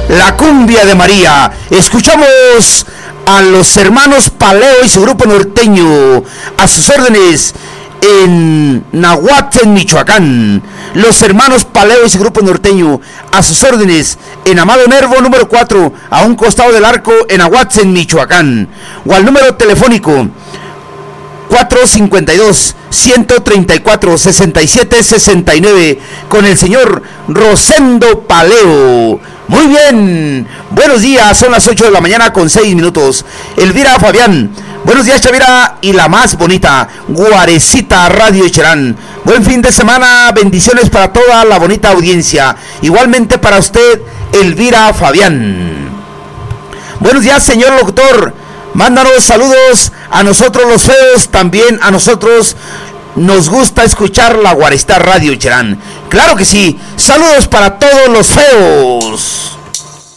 la cumbia de María. Escuchamos a los hermanos Paleo y su grupo norteño, a sus órdenes en Nahuatzen, Michoacán. Los hermanos Paleo y su grupo norteño, a sus órdenes en Amado Nervo número 4, a un costado del arco en Nahuatzen, Michoacán. O al número telefónico 452-134-6769 con el señor Rosendo Paleo. Muy bien, buenos días, son las 8 de la mañana con 6 minutos. Elvira Fabián, buenos días Chavira y la más bonita, Guarecita Radio Cherán. Buen fin de semana, bendiciones para toda la bonita audiencia. Igualmente para usted, Elvira Fabián. Buenos días, señor locutor. Mándanos saludos a nosotros los feos, también a nosotros nos gusta escuchar la Guarecita Radio Cherán. Claro que sí, saludos para todos los feos.